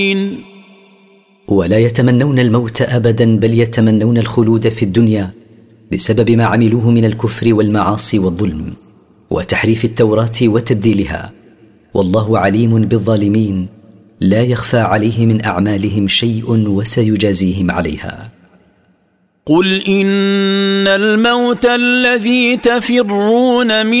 ولا يتمنون الموت أبدا، بل يتمنون الخلود في الدنيا بسبب ما عملوه من الكفر والمعاصي والظلم وتحريف التوراة وتبديلها. والله عليم بالظالمين، لا يخفى عليه من أعمالهم شيء وسيجازيهم عليها. قل إن الموت الذي تفرون